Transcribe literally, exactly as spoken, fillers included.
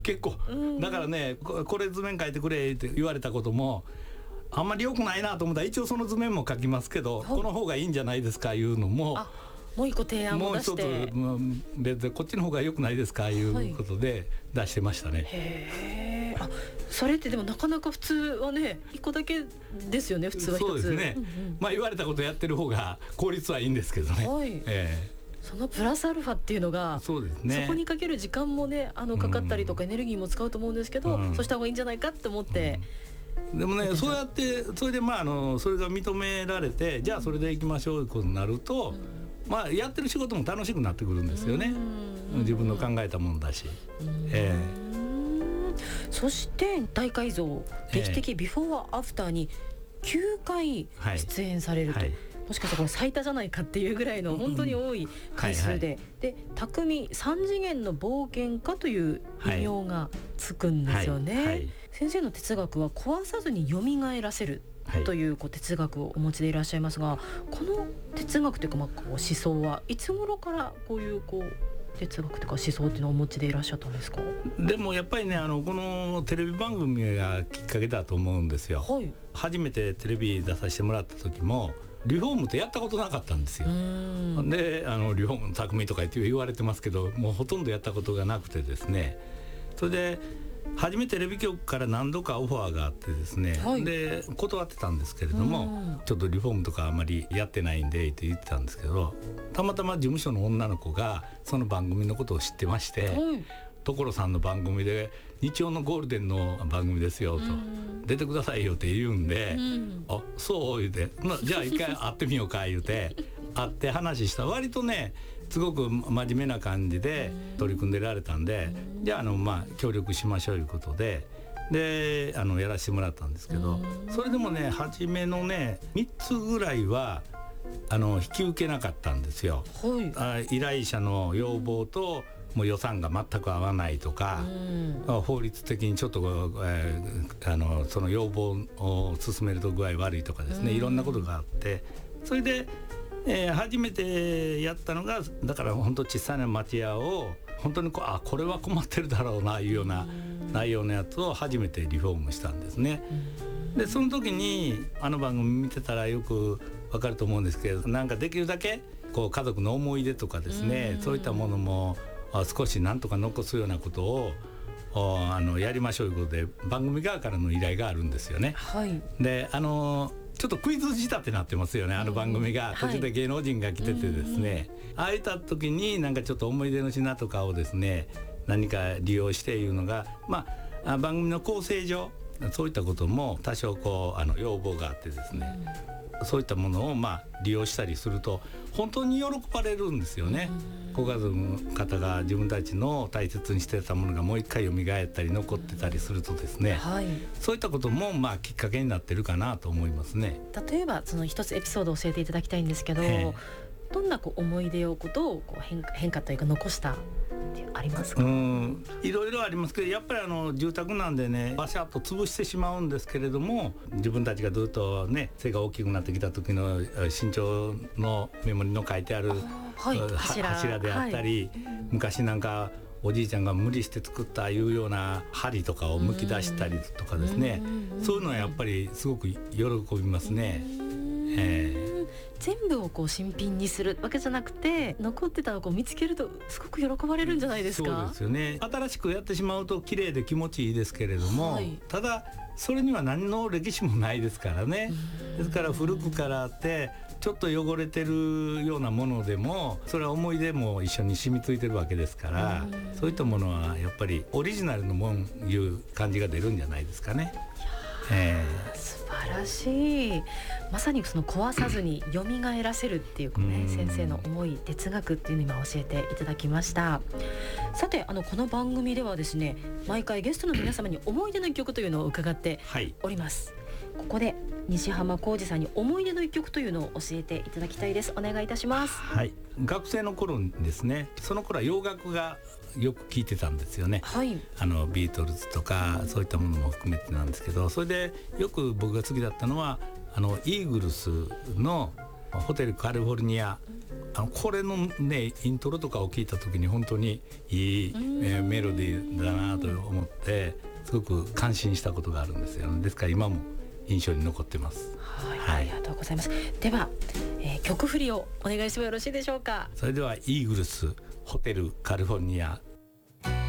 結構だからね、ここれ図面書いてくれって言われたこともあんまり良くないなと思ったら、一応その図面も書きますけど、この方がいいんじゃないですかいうのも、 あ、もう一個提案も出して、 もう一つ、まあ、別でこっちの方が良くないですかいうことで出してましたね、はい、 へー、あ、それってでもなかなか普通はねいっこだけですよね。普通はひとつ。 そうですね、うんうん、まあ、言われたことやってる方が効率はいいんですけどね、はい、えーそのプラスアルファっていうのが、 そうですね、 そこにかける時間もね、あのかかったりとかエネルギーも使うと思うんですけど、うん、そうした方がいいんじゃないかって思って、 うん、でもね、そうやってそれでまああのそれが認められて、じゃあそれでいきましょうということになると、うん、まあ、やってる仕事も楽しくなってくるんですよね、うん、自分の考えたものだし、うん、えー、そして大改造劇的ビフォーアフターにきゅうかい出演されると、はいはい、もしかしたらこれ最多じゃないかっていうぐらいの本当に多い回数で、うん、はいはい、で匠三次元の冒険家という異名がつくんですよね、はいはいはい、先生の哲学は壊さずに蘇らせるという、こう哲学をお持ちでいらっしゃいますが、この哲学というか、まあこう思想はいつ頃からこういうこう哲学というか思想っていうのをお持ちでいらっしゃったんですか？ でもやっぱりね、あのこのテレビ番組がきっかけだと思うんですよ、はい、初めてテレビ出させてもらった時もリフォームってやったことなかったんですよ。で、あのリフォームの匠とか言われてますけど、もうほとんどやったことがなくてですね、それで初めテレビ局から何度かオファーがあってですね、はい、で断ってたんですけれども、ちょっとリフォームとかあまりやってないんでって言ってたんですけど、たまたま事務所の女の子がその番組のことを知ってまして、はい、所さんの番組で日曜のゴールデンの番組ですよと、出てくださいよって言うんで、うん、あ、そう言うて、じゃあ一回会ってみようか言うて会って話したら、割とねすごく真面目な感じで取り組んでられたんで、じゃあ、あの、まあ、協力しましょういうことで、であのやらせてもらったんですけど、それでもね初めのねみっつぐらいはあの引き受けなかったんですよ、はい、あ依頼者の要望ともう予算が全く合わないとか、うん、法律的にちょっと、えー、あのその要望を進めると具合悪いとかですね、うん、いろんなことがあって、それで、えー、初めてやったのが、だから本当小さな町屋を本当にこう、あ、これは困ってるだろうないうような内容のやつを初めてリフォームしたんですね、うん、でその時にあの番組見てたらよくわかると思うんですけど、なんかできるだけこう家族の思い出とかですね、うん、そういったものも少しなんとか残すようなことをあのやりましょうということで番組側からの依頼があるんですよね、はい、であのちょっとクイズ仕立てになってますよね、あの番組が途中で芸能人が来ててですね、はい、ああいった時になんかちょっと思い出の品とかをですね何か利用していうのが、まあ、番組の構成上そういったことも多少こうあの要望があってですね、うん、そういったものをまあ利用したりすると本当に喜ばれるんですよね、うん、ご家族の方が自分たちの大切にしてたものがもう一回蘇ったり残ってたりするとですね、はい、そういったこともまあきっかけになってるかなと思いますね。 例えばその一つエピソードを教えていただきたいんですけど、どんなこう思い出をことをこう 変, 変化というか残したってありますか？ うん、いろいろありますけど、やっぱりあの住宅なんでねバシャッと潰してしまうんですけれども、自分たちがずっとね背が大きくなってきた時の身長のメモリの書いてあるはい、柱, 柱であったり、はい、昔なんかおじいちゃんが無理して作ったいうような針とかをむき出したりとかですね、そういうのはやっぱりすごく喜びますね。えー全部をこう新品にするわけじゃなくて、残ってたのをこう見つけるとすごく喜ばれるんじゃないですか？ そうですよね。新しくやってしまうと綺麗で気持ちいいですけれども、はい、ただそれには何の歴史もないですからね。ですから古くからあってちょっと汚れてるようなものでもそれは思い出も一緒に染みついてるわけですから、そういったものはやっぱりオリジナルのもんいう感じが出るんじゃないですかね。えー、素晴らしい。まさにその壊さずに蘇らせるっていう、ね、先生の思い哲学っていうのを今教えていただきました。さてあのこの番組ではですね、毎回ゲストの皆様に思い出の一曲というのを伺っております、はい、ここで西浜浩司さんに思い出の一曲というのを教えていただきたいです。お願いいたします。 はい、学生の頃にですね、その頃は洋楽がよく聴いてたんですよね、はい、あのビートルズとかそういったものも含めてなんですけど、それでよく僕が好きだったのはあのイーグルスのホテルカリフォルニアあのこれのねイントロとかを聞いた時に本当にいい、えー、メロディーだなと思ってすごく感心したことがあるんですよ。ですから今も印象に残ってます。 はい、はい、ありがとうございます。では、えー、曲振りをお願いしてもよろしいでしょうか。 それではイーグルスホテルカリフォルニア。